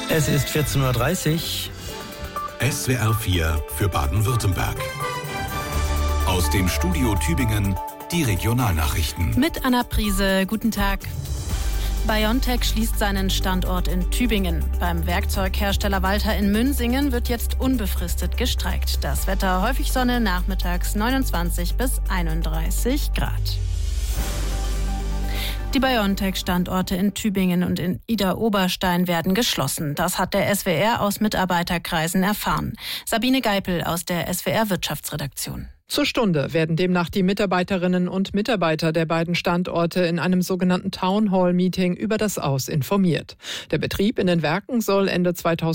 Es ist 14:30 Uhr. SWR 4 für Baden-Württemberg. Aus dem Studio Tübingen die Regionalnachrichten. Mit Anna Priese, guten Tag. BioNTech schließt seinen Standort in Tübingen. Beim Werkzeughersteller Walter in Münsingen wird jetzt unbefristet gestreikt. Das Wetter häufig Sonne, nachmittags 29 bis 31 Grad. Die BioNTech-Standorte in Tübingen und in Idar-Oberstein werden geschlossen. Das hat der SWR aus Mitarbeiterkreisen erfahren. Sabine Geipel aus der SWR-Wirtschaftsredaktion. Zur Stunde werden demnach die Mitarbeiterinnen und Mitarbeiter der beiden Standorte in einem sogenannten Town-Hall-Meeting über das Aus informiert. Der Betrieb in den Werken soll Ende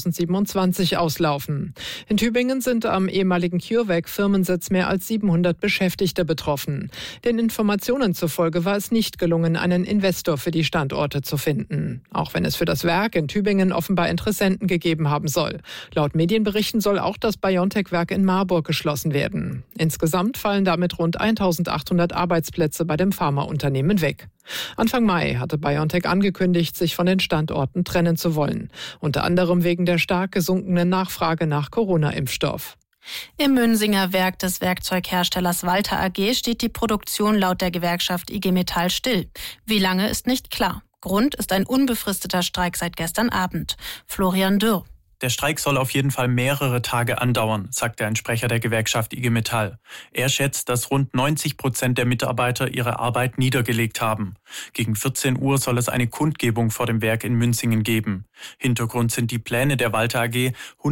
2027 auslaufen. In Tübingen sind am ehemaligen CureVac-Firmensitz mehr als 700 Beschäftigte betroffen. Den Informationen zufolge war es nicht gelungen, einen Investor für die Standorte zu finden. Auch wenn es für das Werk in Tübingen offenbar Interessenten gegeben haben soll. Laut Medienberichten soll auch das BioNTech-Werk in Marburg geschlossen werden. Insgesamt fallen damit rund 1.800 Arbeitsplätze bei dem Pharmaunternehmen weg. Anfang Mai hatte BioNTech angekündigt, sich von den Standorten trennen zu wollen. Unter anderem wegen der stark gesunkenen Nachfrage nach Corona-Impfstoff. Im Münsinger Werk des Werkzeugherstellers Walter AG steht die Produktion laut der Gewerkschaft IG Metall still. Wie lange ist nicht klar. Grund ist ein unbefristeter Streik seit gestern Abend. Florian Dürr. Der Streik soll auf jeden Fall mehrere Tage andauern, sagte ein Sprecher der Gewerkschaft IG Metall. Er schätzt, dass rund 90% der Mitarbeiter ihre Arbeit niedergelegt haben. Gegen 14 Uhr soll es eine Kundgebung vor dem Werk in Münsingen geben. Hintergrund sind die Pläne der Walter AG,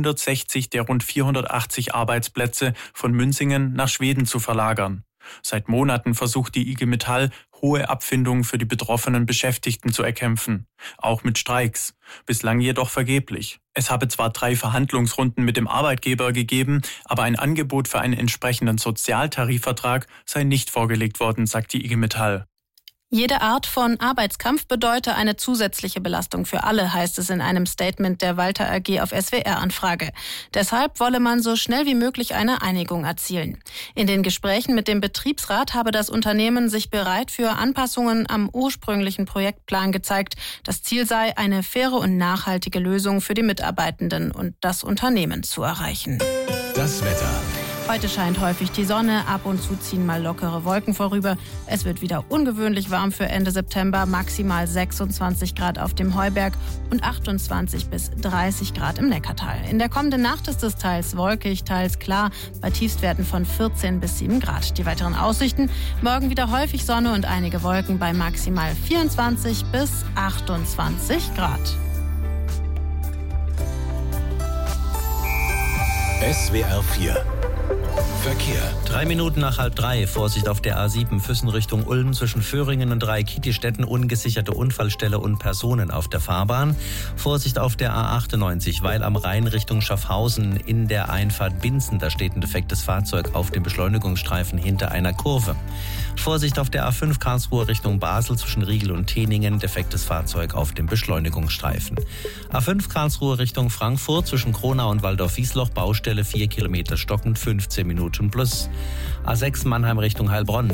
160 der rund 480 Arbeitsplätze von Münsingen nach Schweden zu verlagern. Seit Monaten versucht die IG Metall, hohe Abfindungen für die betroffenen Beschäftigten zu erkämpfen, auch mit Streiks. Bislang jedoch vergeblich. Es habe zwar 3 Verhandlungsrunden mit dem Arbeitgeber gegeben, aber ein Angebot für einen entsprechenden Sozialtarifvertrag sei nicht vorgelegt worden, sagt die IG Metall. Jede Art von Arbeitskampf bedeute eine zusätzliche Belastung für alle, heißt es in einem Statement der Walter AG auf SWR-Anfrage. Deshalb wolle man so schnell wie möglich eine Einigung erzielen. In den Gesprächen mit dem Betriebsrat habe das Unternehmen sich bereit für Anpassungen am ursprünglichen Projektplan gezeigt. Das Ziel sei, eine faire und nachhaltige Lösung für die Mitarbeitenden und das Unternehmen zu erreichen. Das Wetter. Heute scheint häufig die Sonne, ab und zu ziehen mal lockere Wolken vorüber. Es wird wieder ungewöhnlich warm für Ende September, maximal 26 Grad auf dem Heuberg und 28 bis 30 Grad im Neckartal. In der kommenden Nacht ist es teils wolkig, teils klar, bei Tiefstwerten von 14 bis 7 Grad. Die weiteren Aussichten: morgen wieder häufig Sonne und einige Wolken bei maximal 24 bis 28 Grad. SWR 4 Verkehr. 3 Minuten nach 2:30. Vorsicht auf der A7 Füssen Richtung Ulm zwischen Föhringen und Reikitistetten. Ungesicherte Unfallstelle und Personen auf der Fahrbahn. Vorsicht auf der A98, weil am Rhein Richtung Schaffhausen in der Einfahrt Binzen. Da steht ein defektes Fahrzeug auf dem Beschleunigungsstreifen hinter einer Kurve. Vorsicht auf der A5 Karlsruhe Richtung Basel zwischen Riegel und Teningen. Defektes Fahrzeug auf dem Beschleunigungsstreifen. A5 Karlsruhe Richtung Frankfurt zwischen Kronau und Waldorf-Wiesloch. Baustelle 4 Kilometer stockend, 15 Minuten plus. A6 Mannheim Richtung Heilbronn.